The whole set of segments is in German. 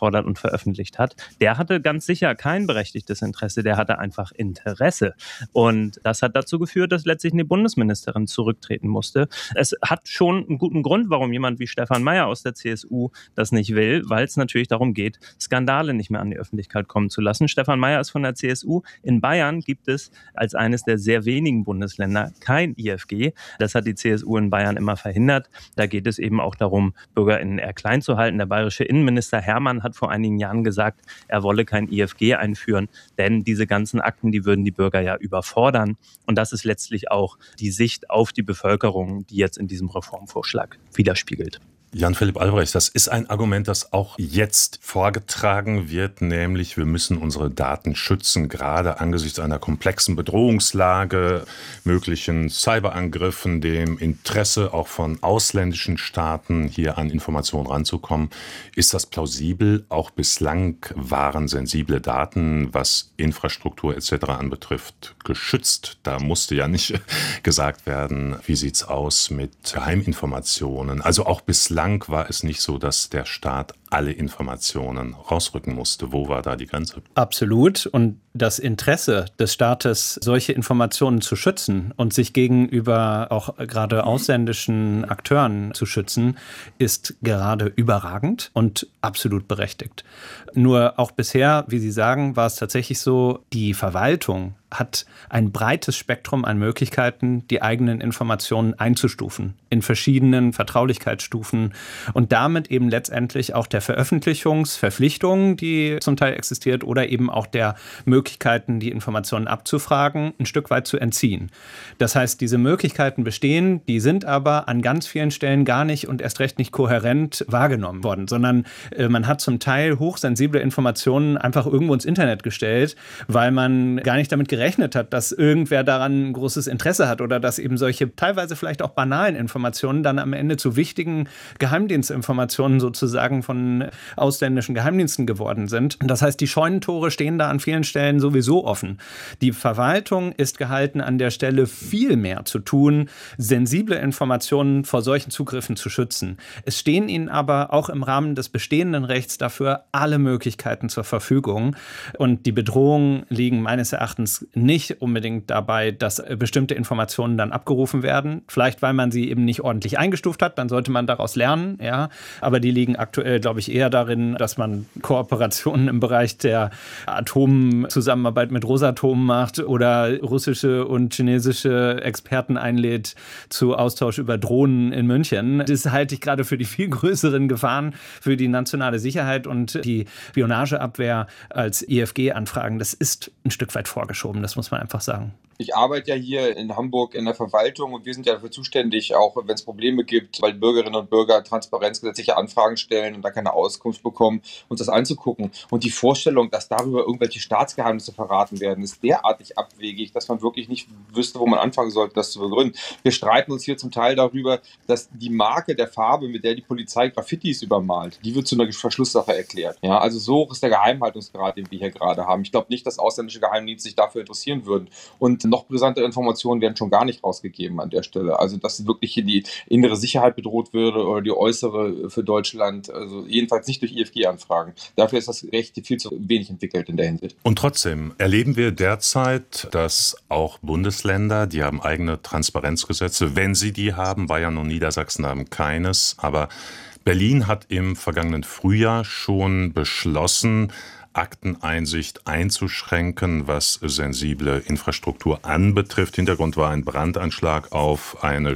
eingefordert und veröffentlicht hat, der hatte ganz sicher kein berechtigtes Interesse, der hatte einfach Interesse. Und das hat dazu geführt, dass letztlich eine Bundesministerin zurücktreten musste. Es hat schon einen guten Grund, warum jemand wie Stefan Mayer aus der CSU das nicht will, weil es natürlich darum geht, Skandale nicht mehr an die Öffentlichkeit kommen zu lassen. Stefan Mayer ist von der CSU. In Bayern gibt es als eines der sehr wenigen Bundesländer kein IFG. Das hat die CSU in Bayern immer verhindert. Da geht es eben auch darum, BürgerInnen eher klein zu halten. Der bayerische Innenminister Hermann hat vor einigen Jahren gesagt, er wolle kein IFG einführen, denn diese ganzen Akten, die würden die Bürger ja überfordern. Und das ist letztlich auch die Sicht auf die Bevölkerung, die jetzt in diesem Reformvorschlag widerspiegelt. Jan-Philipp Albrecht, das ist ein Argument, das auch jetzt vorgetragen wird, nämlich wir müssen unsere Daten schützen, gerade angesichts einer komplexen Bedrohungslage, möglichen Cyberangriffen, dem Interesse auch von ausländischen Staaten, hier an Informationen ranzukommen. Ist das plausibel? Auch bislang waren sensible Daten, was Infrastruktur etc. anbetrifft, geschützt. Da musste ja nicht gesagt werden, wie sieht's aus mit Geheiminformationen. Also auch bislang war es nicht so, dass der Staat alle Informationen rausrücken musste. Wo war da die Grenze? Absolut. Und das Interesse des Staates, solche Informationen zu schützen und sich gegenüber auch gerade ausländischen Akteuren zu schützen, ist gerade überragend und absolut berechtigt. Nur auch bisher, wie Sie sagen, war es tatsächlich so, die Verwaltung hat ein breites Spektrum an Möglichkeiten, die eigenen Informationen einzustufen in verschiedenen Vertraulichkeitsstufen und damit eben letztendlich auch der Veröffentlichungsverpflichtung, die zum Teil existiert, oder eben auch der Möglichkeiten, die Informationen abzufragen, ein Stück weit zu entziehen. Das heißt, diese Möglichkeiten bestehen, die sind aber an ganz vielen Stellen gar nicht und erst recht nicht kohärent wahrgenommen worden, sondern man hat zum Teil hochsensible Informationen einfach irgendwo ins Internet gestellt, weil man gar nicht damit gerechnet hat, dass irgendwer daran ein großes Interesse hat oder dass eben solche teilweise vielleicht auch banalen Informationen dann am Ende zu wichtigen Geheimdienstinformationen sozusagen von ausländischen Geheimdiensten geworden sind. Das heißt, die Scheunentore stehen da an vielen Stellen sowieso offen. Die Verwaltung ist gehalten, an der Stelle viel mehr zu tun, sensible Informationen vor solchen Zugriffen zu schützen. Es stehen ihnen aber auch im Rahmen des bestehenden Rechts dafür alle Möglichkeiten zur Verfügung. Und die Bedrohungen liegen meines Erachtens nicht unbedingt dabei, dass bestimmte Informationen dann abgerufen werden. Vielleicht, weil man sie eben nicht ordentlich eingestuft hat, dann sollte man daraus lernen, ja. Aber die liegen aktuell, glaube ich, eher darin, dass man Kooperationen im Bereich der Atomzusammenarbeit mit Rosatom macht oder russische und chinesische Experten einlädt zu Austausch über Drohnen in München. Das halte ich gerade für die viel größeren Gefahren für die nationale Sicherheit und die Spionageabwehr als IFG-Anfragen. Das ist ein Stück weit vorgeschoben, das muss man einfach sagen. Ich arbeite ja hier in Hamburg in der Verwaltung und wir sind ja dafür zuständig, auch wenn es Probleme gibt, weil Bürgerinnen und Bürger transparenzgesetzliche Anfragen stellen und da keine Auskunft bekommen, uns das anzugucken. Und die Vorstellung, dass darüber irgendwelche Staatsgeheimnisse verraten werden, ist derartig abwegig, dass man wirklich nicht wüsste, wo man anfangen sollte, das zu begründen. Wir streiten uns hier zum Teil darüber, dass die Marke der Farbe, mit der die Polizei Graffitis übermalt, die wird zu einer Verschlusssache erklärt. Ja, also so hoch ist der Geheimhaltungsgrad, den wir hier gerade haben. Ich glaube nicht, dass ausländische Geheimdienste sich dafür interessieren würden. Und noch brisantere Informationen werden schon gar nicht rausgegeben an der Stelle. Also, dass wirklich hier die innere Sicherheit bedroht würde oder die äußere für Deutschland, also jedenfalls nicht durch IFG-Anfragen. Dafür ist das Recht viel zu wenig entwickelt in der Hinsicht. Und trotzdem erleben wir derzeit, dass auch Bundesländer, die haben eigene Transparenzgesetze, wenn sie die haben, Bayern und Niedersachsen haben keines, aber Berlin hat im vergangenen Frühjahr schon beschlossen, Akteneinsicht einzuschränken, was sensible Infrastruktur anbetrifft. Hintergrund war ein Brandanschlag auf eine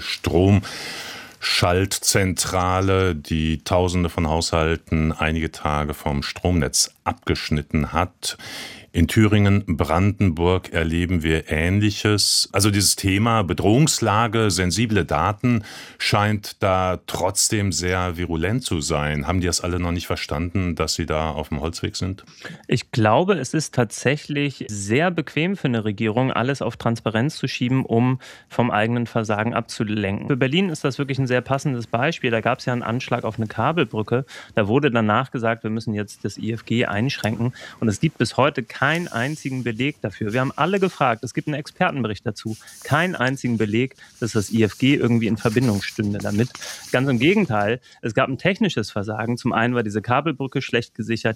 Stromschaltzentrale, die Tausende von Haushalten einige Tage vom Stromnetz abgeschnitten hat. In Thüringen, Brandenburg erleben wir Ähnliches. Also dieses Thema Bedrohungslage, sensible Daten scheint da trotzdem sehr virulent zu sein. Haben die das alle noch nicht verstanden, dass sie da auf dem Holzweg sind? Ich glaube, es ist tatsächlich sehr bequem für eine Regierung, alles auf Transparenz zu schieben, um vom eigenen Versagen abzulenken. Für Berlin ist das wirklich ein sehr passendes Beispiel. Da gab es ja einen Anschlag auf eine Kabelbrücke. Da wurde danach gesagt, wir müssen jetzt das IFG einschränken. Und es gibt bis heute keinen einzigen Beleg dafür. Wir haben alle gefragt, es gibt einen Expertenbericht dazu, keinen einzigen Beleg, dass das IFG irgendwie in Verbindung stünde damit. Ganz im Gegenteil, es gab ein technisches Versagen. Zum einen war diese Kabelbrücke schlecht gesichert,